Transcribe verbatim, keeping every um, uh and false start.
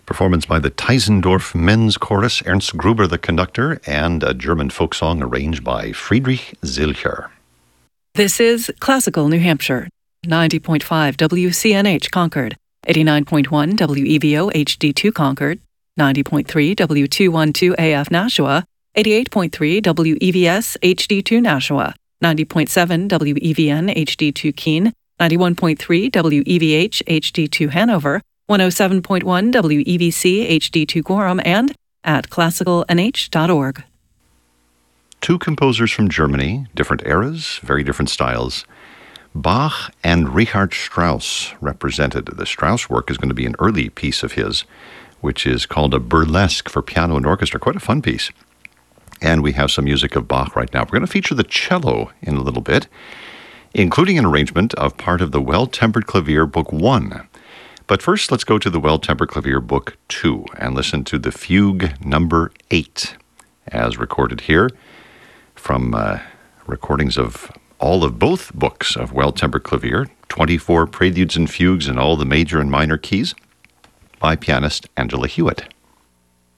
Performance by the Teisendorf Men's Chorus, Ernst Gruber the conductor, and a German folk song arranged by Friedrich Zilcher. This is Classical New Hampshire, ninety point five W C N H Concord, eighty-nine point one W E V O H D two Concord, ninety point three W two twelve A F Nashua, eighty-eight point three W E V S H D two Nashua, ninety point seven W E V N H D two Keene, ninety-one point three W E V H H D two Hanover, one oh seven point one W E V C H D two Gorham, and at classical n h dot org. Two composers from Germany, different eras, very different styles. Bach and Richard Strauss represented. The Strauss work is going to be an early piece of his, which is called a burlesque for piano and orchestra. Quite a fun piece. And we have some music of Bach right now. We're going to feature the cello in a little bit, including an arrangement of part of the Well-Tempered Clavier Book one. But first, let's go to the Well-Tempered Clavier Book two and listen to the Fugue number eight, as recorded here from uh, recordings of all of both books of Well-Tempered Clavier, twenty-four preludes and fugues in all the major and minor keys, by pianist Angela Hewitt.